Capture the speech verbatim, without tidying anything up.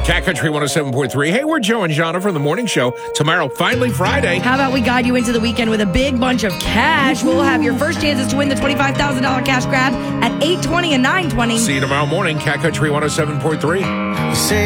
Cat Country one oh seven point three. Hey, we're Joe and Jana from the morning show. Tomorrow, finally Friday. How about we guide you into the weekend with a big bunch of cash? We'll have your first chances to win the twenty-five thousand dollars cash grab at eight twenty and nine twenty. See you tomorrow morning, Cat Country one oh seven point three.